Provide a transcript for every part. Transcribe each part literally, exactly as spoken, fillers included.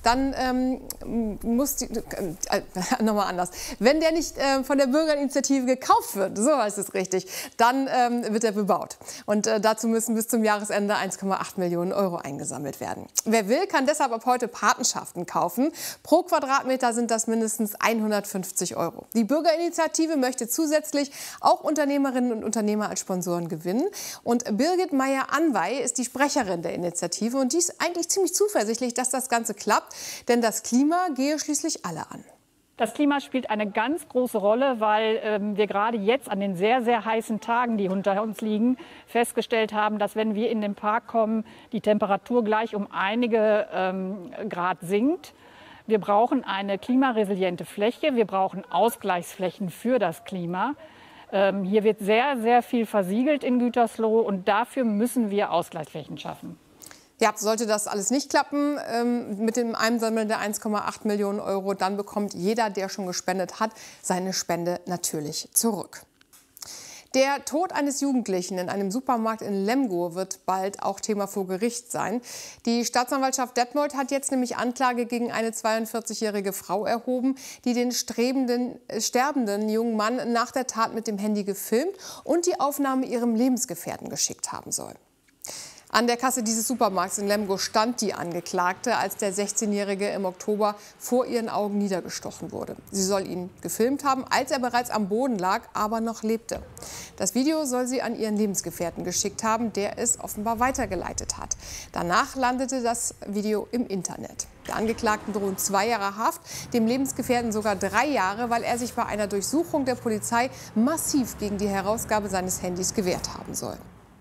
dann ähm, muss die, äh, nochmal anders, wenn der nicht äh, von der Bürgerinitiative gekauft wird, so heißt es richtig, dann ähm, wird er bebaut. Und äh, dazu müssen bis zum Jahresende eins Komma acht Millionen Euro eingesammelt werden. Wer will, kann deshalb ab heute Patenschaften kaufen. Pro Quadratmeter sind das mindestens hundertfünfzig Euro. Die Bürgerinitiative möchte zusätzlich auch Unternehmerinnen und Unternehmer als Sponsoren gewinnen. Und Birgit Meyer-Anwey ist die Sprecherin der Initiative und die ist eigentlich ziemlich zuversichtlich, dass das Ganze klappt, denn das Klima gehe schließlich alle an. Das Klima spielt eine ganz große Rolle, weil ähm, wir gerade jetzt an den sehr, sehr heißen Tagen, die hinter uns liegen, festgestellt haben, dass wenn wir in den Park kommen, die Temperatur gleich um einige ähm, Grad sinkt. Wir brauchen eine klimaresiliente Fläche, wir brauchen Ausgleichsflächen für das Klima. Ähm, hier wird sehr, sehr viel versiegelt in Gütersloh und dafür müssen wir Ausgleichsflächen schaffen. Ja, sollte das alles nicht klappen ähm, mit dem Einsammeln der eins Komma acht Millionen Euro, dann bekommt jeder, der schon gespendet hat, seine Spende natürlich zurück. Der Tod eines Jugendlichen in einem Supermarkt in Lemgo wird bald auch Thema vor Gericht sein. Die Staatsanwaltschaft Detmold hat jetzt nämlich Anklage gegen eine zweiundvierzigjährige Frau erhoben, die den strebenden, äh, sterbenden jungen Mann nach der Tat mit dem Handy gefilmt und die Aufnahme ihrem Lebensgefährten geschickt haben soll. An der Kasse dieses Supermarkts in Lemgo stand die Angeklagte, als der sechzehnjährige im Oktober vor ihren Augen niedergestochen wurde. Sie soll ihn gefilmt haben, als er bereits am Boden lag, aber noch lebte. Das Video soll sie an ihren Lebensgefährten geschickt haben, der es offenbar weitergeleitet hat. Danach landete das Video im Internet. Der Angeklagten drohen zwei Jahre Haft, dem Lebensgefährten sogar drei Jahre, weil er sich bei einer Durchsuchung der Polizei massiv gegen die Herausgabe seines Handys gewehrt haben soll.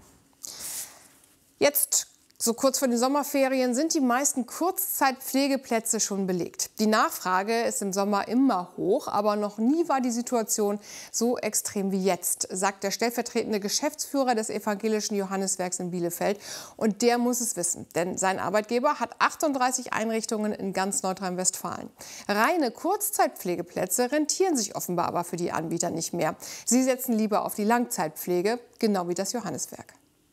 Jetzt, so kurz vor den Sommerferien, sind die meisten Kurzzeitpflegeplätze schon belegt. Die Nachfrage ist im Sommer immer hoch, aber noch nie war die Situation so extrem wie jetzt, sagt der stellvertretende Geschäftsführer des Evangelischen Johanneswerks in Bielefeld. Und der muss es wissen, denn sein Arbeitgeber hat achtunddreißig Einrichtungen in ganz Nordrhein-Westfalen. Reine Kurzzeitpflegeplätze rentieren sich offenbar aber für die Anbieter nicht mehr. Sie setzen lieber auf die Langzeitpflege, genau wie das Johanneswerk.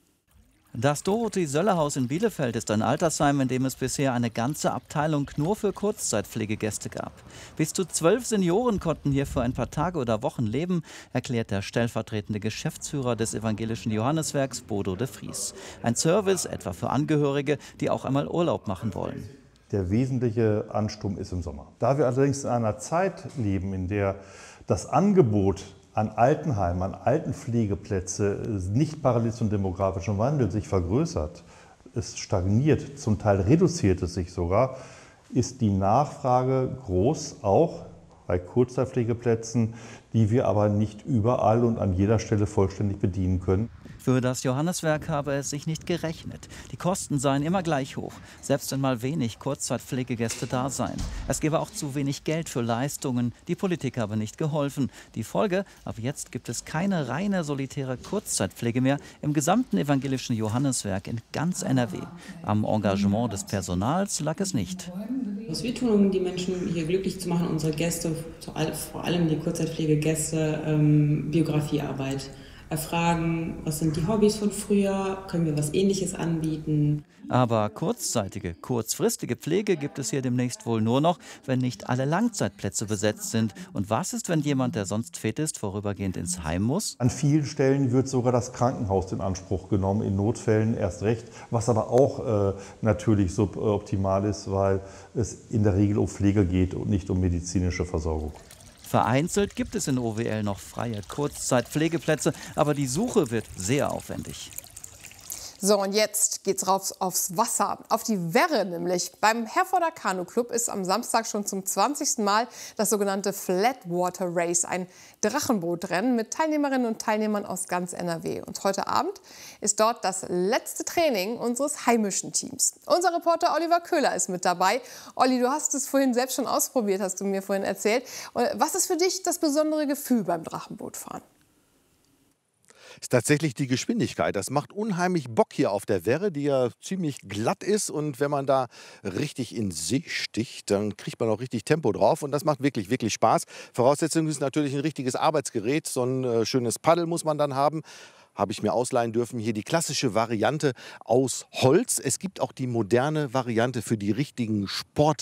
Das Dorothee-Söller-Haus in Bielefeld ist ein Altersheim, in dem es bisher eine ganze Abteilung nur für Kurzzeitpflegegäste gab. Bis zu zwölf Senioren konnten hier für ein paar Tage oder Wochen leben, erklärt der stellvertretende Geschäftsführer des Evangelischen Johanneswerks, Bodo de Vries. Ein Service etwa für Angehörige, die auch einmal Urlaub machen wollen. Der wesentliche Ansturm ist im Sommer. Da wir allerdings in einer Zeit leben, in der das Angebot an Altenheimen, an Altenpflegeplätze nicht parallel zum demografischen Wandel sich vergrößert, es stagniert, zum Teil reduziert es sich sogar, ist die Nachfrage groß, auch bei Kurzzeitpflegeplätzen, die wir aber nicht überall und an jeder Stelle vollständig bedienen können. Für das Johanneswerk habe es sich nicht gerechnet. Die Kosten seien immer gleich hoch, selbst wenn mal wenig Kurzzeitpflegegäste da seien. Es gebe auch zu wenig Geld für Leistungen, die Politik habe nicht geholfen. Die Folge, ab jetzt gibt es keine reine solitäre Kurzzeitpflege mehr im gesamten Evangelischen Johanneswerk in ganz N R W. Am Engagement des Personals lag es nicht. Was wir tun, um die Menschen hier glücklich zu machen, unsere Gäste, vor allem die Kurzzeitpflegegäste, ähm, Biografiearbeit. Erfragen, was sind die Hobbys von früher, können wir was Ähnliches anbieten. Aber kurzzeitige, kurzfristige Pflege gibt es hier demnächst wohl nur noch, wenn nicht alle Langzeitplätze besetzt sind. Und was ist, wenn jemand, der sonst fit ist, vorübergehend ins Heim muss? An vielen Stellen wird sogar das Krankenhaus in Anspruch genommen, in Notfällen erst recht, was aber auch äh, natürlich suboptimal ist, weil es in der Regel um Pflege geht und nicht um medizinische Versorgung. Vereinzelt gibt es in O W L noch freie Kurzzeitpflegeplätze, aber die Suche wird sehr aufwendig. So, und jetzt geht's rauf aufs Wasser, auf die Werre nämlich. Beim Herforder Kanu Club ist am Samstag schon zum zwanzigsten Mal das sogenannte Flatwater Race, ein Drachenbootrennen mit Teilnehmerinnen und Teilnehmern aus ganz N R W. Und heute Abend ist dort das letzte Training unseres heimischen Teams. Unser Reporter Oliver Köhler ist mit dabei. Olli, du hast es vorhin selbst schon ausprobiert, hast du mir vorhin erzählt. Was ist für dich das besondere Gefühl beim Drachenbootfahren? Ist tatsächlich die Geschwindigkeit. Das macht unheimlich Bock hier auf der Werre, die ja ziemlich glatt ist. Und wenn man da richtig in See sticht, dann kriegt man auch richtig Tempo drauf. Und das macht wirklich, wirklich Spaß. Voraussetzung ist natürlich ein richtiges Arbeitsgerät. So ein äh, schönes Paddel muss man dann haben. Habe ich mir ausleihen dürfen. Hier die klassische Variante aus Holz. Es gibt auch die moderne Variante für die richtigen Sport